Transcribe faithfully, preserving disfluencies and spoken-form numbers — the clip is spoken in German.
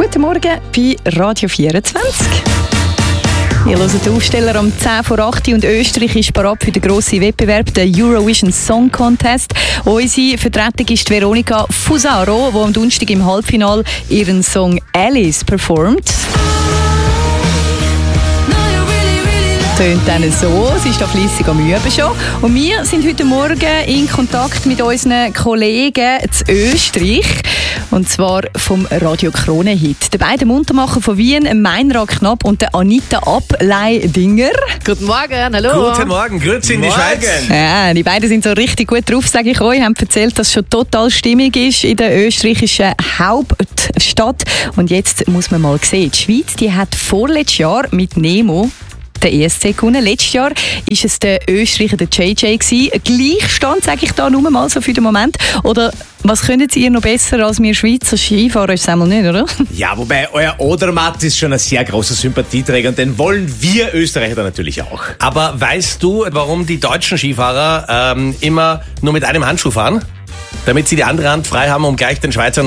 Guten Morgen bei Radio vierundzwanzig. Wir hören den Aufsteller um zehn vor acht und Österreich ist bereit für den grossen Wettbewerb, den Eurovision Song Contest. Unsere Vertretung ist Veronika Fusaro, die am Donnerstag im Halbfinale ihren Song «Alice» performt. Tönt dann so, sie ist da fleissig am Üben schon. Und wir sind heute Morgen in Kontakt mit unseren Kollegen zu Österreich. Und zwar vom Radio Krone-Hit. Der beiden Muntermacher von Wien, Meinrad Knapp und der Anita Ableidinger. Guten Morgen, hallo. Guten Morgen, grüezi in die Schweiz. Ja, die beiden sind so richtig gut drauf, sage ich euch. Haben erzählt, dass es schon total stimmig ist in der österreichischen Hauptstadt. Und jetzt muss man mal sehen, die Schweiz die hat vorletztes Jahr mit Nemo der E S C gewonnen. Letztes Jahr war es der Österreicher, der J J gewesen. Gleichstand, sage ich da nur mal so für den Moment. Oder was können Sie ihr noch besser als wir Schweizer Skifahrer? Ist es einmal nicht, oder? Ja, wobei euer Odermatt ist schon ein sehr großer Sympathieträger und den wollen wir Österreicher natürlich auch. Aber weißt du, warum die deutschen Skifahrer ähm, immer nur mit einem Handschuh fahren? Damit sie die andere Hand frei haben, um gleich den Schweizern